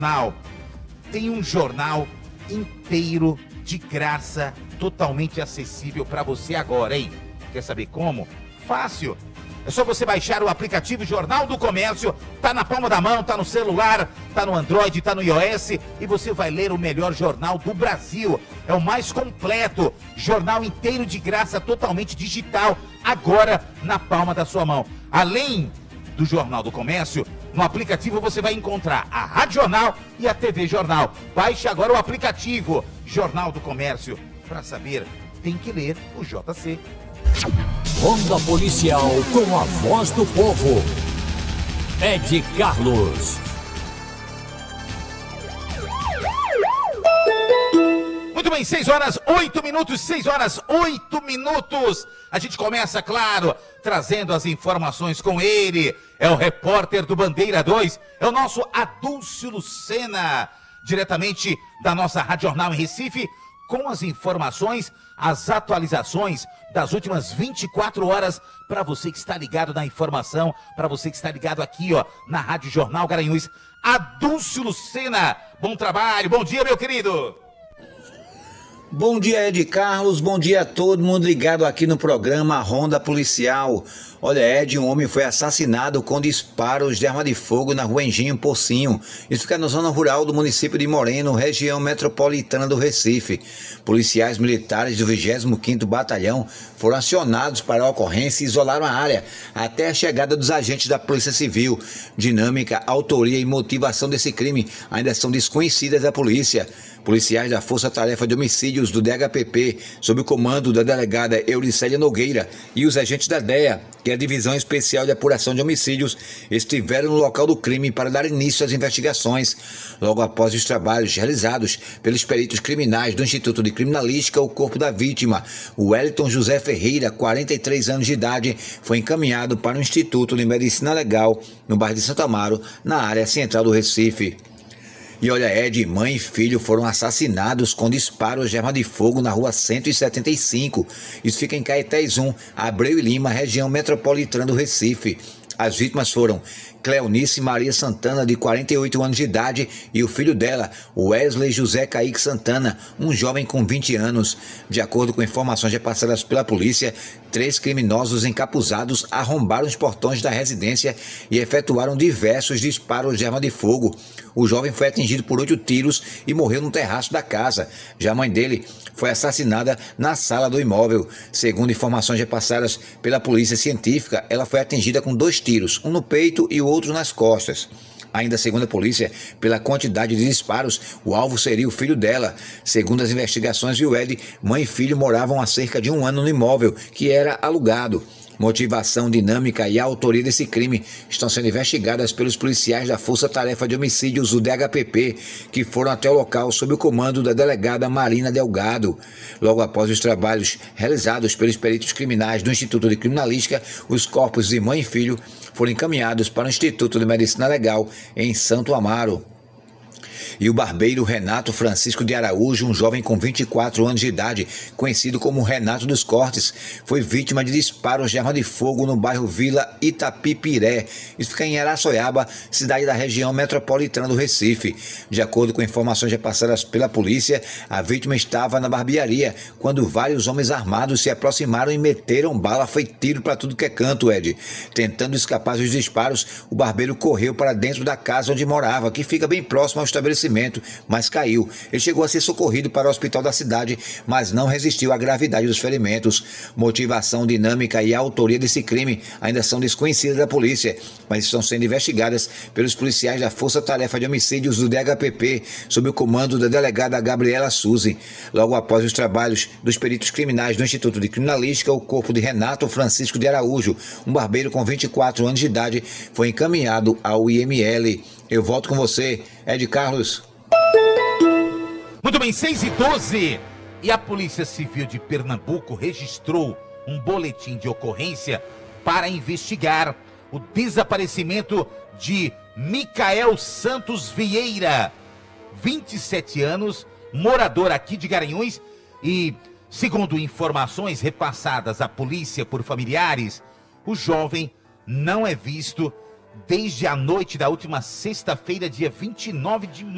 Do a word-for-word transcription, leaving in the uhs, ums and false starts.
Jornal. Tem um jornal inteiro de graça, totalmente acessível para você agora, hein? Quer saber como? Fácil. É só você baixar o aplicativo Jornal do Comércio, tá na palma da mão, tá no celular, tá no Android, tá no iOS e você vai ler o melhor jornal do Brasil. É o mais completo, jornal inteiro de graça, totalmente digital, agora na palma da sua mão. Além do Jornal do Comércio, no aplicativo você vai encontrar a Rádio Jornal e a T V Jornal. Baixe agora o aplicativo Jornal do Comércio. Para saber, tem que ler o J C. Ronda Policial com a voz do povo. Ed Carlos. Muito bem, seis horas, oito minutos, seis horas, oito minutos. A gente começa, claro, trazendo as informações com ele. É o repórter do Bandeira dois, é o nosso Adúlcio Lucena, diretamente da nossa Rádio Jornal em Recife, com as informações, as atualizações das últimas vinte e quatro horas, para você que está ligado na informação, para você que está ligado aqui, ó, na Rádio Jornal Garanhuns. Adúlcio Lucena, bom trabalho, bom dia, meu querido. Bom dia, Ed Carlos, bom dia a todo mundo ligado aqui no programa Ronda Policial. Olha, Ed, um homem foi assassinado com disparos de arma de fogo na rua Engenho Pocinho. Isso fica na zona rural do município de Moreno, região metropolitana do Recife. Policiais militares do vigésimo quinto Batalhão foram acionados para a ocorrência e isolaram a área até a chegada dos agentes da Polícia Civil. Dinâmica, autoria e motivação desse crime ainda são desconhecidas da polícia. Policiais da Força Tarefa de Homicídios do D H P P, sob o comando da delegada Euricélia Nogueira, e os agentes da D E A, que é a Divisão Especial de Apuração de Homicídios, estiveram no local do crime para dar início às investigações. Logo após os trabalhos realizados pelos peritos criminais do Instituto de Criminalística, o corpo da vítima, o Wellington José Ferreira, quarenta e três anos de idade, foi encaminhado para o Instituto de Medicina Legal, no bairro de Santo Amaro, na área central do Recife. E olha, Ed, mãe e filho foram assassinados com disparos de arma de fogo na rua cento e setenta e cinco. Isso fica em Caetés um, Abreu e Lima, região metropolitana do Recife. As vítimas foram Cleonice Maria Santana, de quarenta e oito anos de idade, e o filho dela, Wesley José Caíque Santana, um jovem com vinte anos. De acordo com informações repassadas pela polícia, três criminosos encapuzados arrombaram os portões da residência e efetuaram diversos disparos de arma de fogo. O jovem foi atingido por oito tiros e morreu no terraço da casa. Já a mãe dele foi assassinada na sala do imóvel. Segundo informações repassadas pela polícia científica, ela foi atingida com dois tiros, um no peito e o outro nas costas. Ainda segundo a polícia, pela quantidade de disparos, o alvo seria o filho dela. Segundo as investigações, o Ed, mãe e filho moravam há cerca de um ano no imóvel, que era alugado. Motivação, dinâmica e a autoria desse crime estão sendo investigadas pelos policiais da Força Tarefa de Homicídios do D H P P, que foram até o local sob o comando da delegada Marina Delgado. Logo após os trabalhos realizados pelos peritos criminais do Instituto de Criminalística, os corpos de mãe e filho foram encaminhados para o Instituto de Medicina Legal em Santo Amaro. E o barbeiro Renato Francisco de Araújo, um jovem com vinte e quatro anos de idade, conhecido como Renato dos Cortes, foi vítima de disparos de arma de fogo no bairro Vila Itapipiré. Isso fica em Araçoiaba, cidade da região metropolitana do Recife. De acordo com informações repassadas pela polícia, a vítima estava na barbearia quando vários homens armados se aproximaram e meteram bala, foi tiro para tudo que é canto, Ed. Tentando escapar dos disparos, o barbeiro correu para dentro da casa onde morava, que fica bem próximo ao estabelecimento, mas caiu. Ele chegou a ser socorrido para o hospital da cidade, mas não resistiu à gravidade dos ferimentos. Motivação, dinâmica e a autoria desse crime ainda são desconhecidas da polícia, mas estão sendo investigadas pelos policiais da Força Tarefa de Homicídios do D H P P, sob o comando da delegada Gabriela Suzy. Logo após os trabalhos dos peritos criminais do Instituto de Criminalística, o corpo de Renato Francisco de Araújo, um barbeiro com vinte e quatro anos de idade, foi encaminhado ao I M L. Eu volto com você, Ed Carlos. Muito bem, seis e doze. E a Polícia Civil de Pernambuco registrou um boletim de ocorrência para investigar o desaparecimento de Micael Santos Vieira, vinte e sete anos, morador aqui de Garanhuns, e, segundo informações repassadas à polícia por familiares, o jovem não é visto desde a noite da última sexta-feira, dia vinte e nove de